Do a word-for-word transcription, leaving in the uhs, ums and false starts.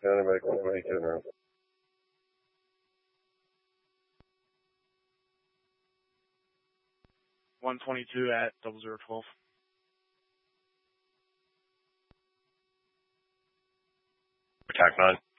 Anybody can make it now. one twenty-two at double zero twelve. Attack nine.